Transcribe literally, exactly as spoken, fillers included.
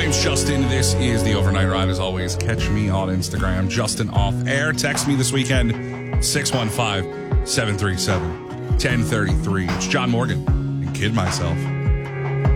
name's Justin. This is the Overnight Ride. As always, catch me on Instagram, Justin Off Air. Text me this weekend, six one five, seven three seven, one zero three three. It's John Morgan and Kid Myself.